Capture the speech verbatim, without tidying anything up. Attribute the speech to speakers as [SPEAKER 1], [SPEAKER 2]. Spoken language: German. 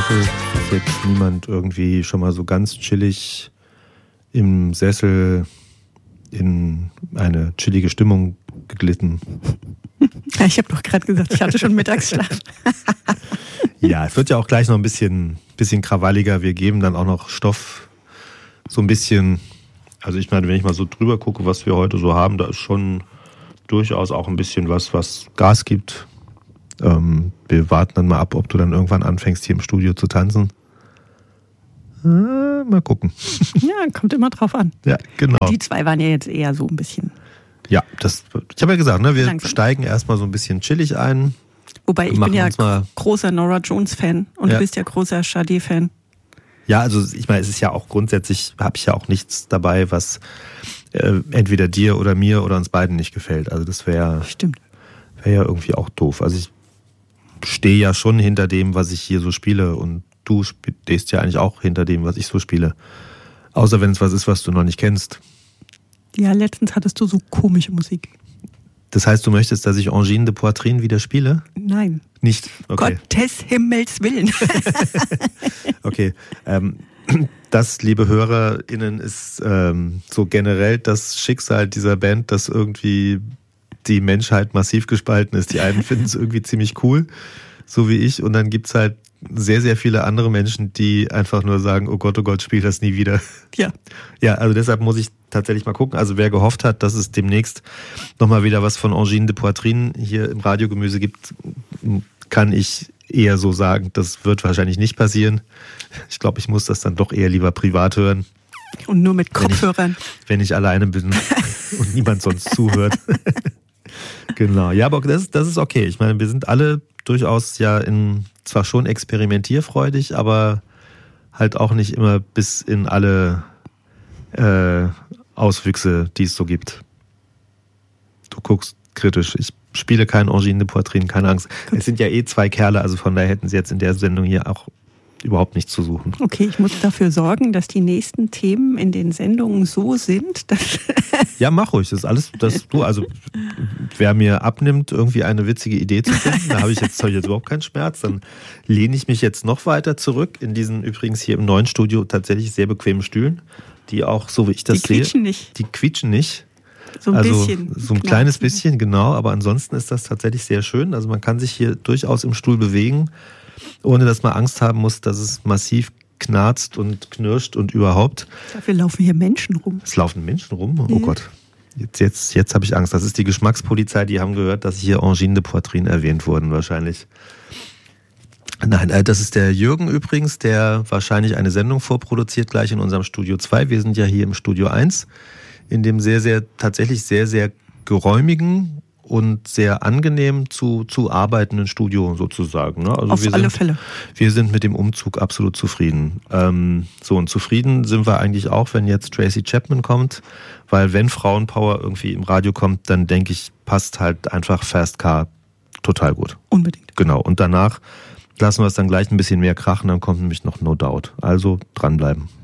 [SPEAKER 1] hoffe, dass jetzt niemand irgendwie schon mal so ganz chillig im Sessel in eine chillige Stimmung geglitten.
[SPEAKER 2] Ja, ich habe doch gerade gesagt, ich hatte schon Mittagsschlaf.
[SPEAKER 1] Ja, es wird ja auch gleich noch ein bisschen, bisschen krawalliger. Wir geben dann auch noch Stoff so ein bisschen. Also ich meine, wenn ich mal so drüber gucke, was wir heute so haben, da ist schon durchaus auch ein bisschen was, was Gas gibt. Ähm, wir warten dann mal ab, ob du dann irgendwann anfängst, hier im Studio zu tanzen. Äh, mal gucken.
[SPEAKER 2] Ja, kommt immer drauf an.
[SPEAKER 1] Ja, genau.
[SPEAKER 2] Die zwei waren ja jetzt eher so ein bisschen.
[SPEAKER 1] Ja, das, ich habe ja gesagt, ne, wir
[SPEAKER 2] langsam.
[SPEAKER 1] steigen erstmal so ein bisschen chillig ein.
[SPEAKER 2] Wobei ich
[SPEAKER 1] Machen
[SPEAKER 2] bin ja
[SPEAKER 1] uns mal-
[SPEAKER 2] großer Nora Jones-Fan und
[SPEAKER 1] Ja.
[SPEAKER 2] du bist ja großer Sade-Fan.
[SPEAKER 1] Ja, also ich meine, es ist ja auch grundsätzlich, habe ich ja auch nichts dabei, was äh, entweder dir oder mir oder uns beiden nicht gefällt. Also das wäre
[SPEAKER 2] Stimmt.
[SPEAKER 1] wär ja irgendwie auch doof. Also ich stehe ja schon hinter dem, was ich hier so spiele und du stehst ja eigentlich auch hinter dem, was ich so spiele. Außer wenn es was ist, was du noch nicht kennst.
[SPEAKER 2] Ja, letztens hattest du so komische Musik.
[SPEAKER 1] Das heißt, du möchtest, dass ich Angine de Poitrine wieder spiele?
[SPEAKER 2] Nein.
[SPEAKER 1] Nicht? Okay.
[SPEAKER 2] Gottes Himmels Willen.
[SPEAKER 1] Okay. Ähm, das, liebe HörerInnen, ist ähm, so generell das Schicksal dieser Band, dass irgendwie die Menschheit massiv gespalten ist. Die einen finden es irgendwie ziemlich cool, so wie ich, und dann gibt's halt sehr, sehr viele andere Menschen, die einfach nur sagen, oh Gott, oh Gott, spiel das nie wieder.
[SPEAKER 2] Ja.
[SPEAKER 1] Ja, also deshalb muss ich tatsächlich mal gucken. Also wer gehofft hat, dass es demnächst nochmal wieder was von Angine de Poitrine hier im Radiogemüse gibt, kann ich eher so sagen, das wird wahrscheinlich nicht passieren. Ich glaube, ich muss das dann doch eher lieber privat hören,
[SPEAKER 2] Und nur mit Kopfhörern.
[SPEAKER 1] wenn ich alleine bin und niemand sonst zuhört. Genau, ja, aber das, das ist okay. Ich meine, wir sind alle durchaus ja in, zwar schon experimentierfreudig, aber halt auch nicht immer bis in alle äh, Auswüchse, die es so gibt. Du guckst kritisch. Ich spiele kein Angine de Poitrine, keine Angst.
[SPEAKER 2] Gut.
[SPEAKER 1] Es sind ja eh zwei Kerle, also von daher hätten sie jetzt in der Sendung hier auch überhaupt nichts zu suchen.
[SPEAKER 2] Okay, ich muss dafür sorgen, dass die nächsten Themen in den Sendungen so sind, dass...
[SPEAKER 1] Ja, mach ruhig. Das ist alles, das du, also wer mir abnimmt, irgendwie eine witzige Idee zu finden, da habe ich jetzt, hab ich jetzt überhaupt keinen Schmerz. Dann lehne ich mich jetzt noch weiter zurück in diesen übrigens hier im neuen Studio tatsächlich sehr bequemen Stühlen, die auch, so wie ich das
[SPEAKER 2] Die
[SPEAKER 1] sehe,
[SPEAKER 2] quietschen nicht.
[SPEAKER 1] die quietschen nicht.
[SPEAKER 2] So ein
[SPEAKER 1] also
[SPEAKER 2] bisschen.
[SPEAKER 1] so ein kleines bisschen, genau, aber ansonsten ist das tatsächlich sehr schön. Also man kann sich hier durchaus im Stuhl bewegen, ohne dass man Angst haben muss, dass es massiv knarzt und knirscht und überhaupt.
[SPEAKER 2] Dafür laufen hier Menschen rum.
[SPEAKER 1] Es laufen Menschen rum? Oh
[SPEAKER 2] Ja.
[SPEAKER 1] Gott. Jetzt, jetzt, jetzt habe ich Angst. Das ist die Geschmackspolizei, die haben gehört, dass hier Angine de Poitrine erwähnt wurden wahrscheinlich. Nein, äh, das ist der Jürgen übrigens, der wahrscheinlich eine Sendung vorproduziert, gleich in unserem Studio zwei. Wir sind ja hier im Studio eins, in dem sehr, sehr, tatsächlich sehr, sehr geräumigen und sehr angenehm zu, zu arbeitenden Studio sozusagen. Ne? Also
[SPEAKER 2] Auf
[SPEAKER 1] wir
[SPEAKER 2] alle
[SPEAKER 1] sind,
[SPEAKER 2] Fälle.
[SPEAKER 1] Wir sind mit dem Umzug absolut zufrieden. Ähm, so, und zufrieden sind wir eigentlich auch, wenn jetzt Tracy Chapman kommt, weil wenn Frauenpower irgendwie im Radio kommt, dann denke ich, passt halt einfach Fast Car total gut.
[SPEAKER 2] Unbedingt.
[SPEAKER 1] Genau, und danach lassen wir es dann gleich ein bisschen mehr krachen, dann kommt nämlich noch No Doubt. Also dranbleiben.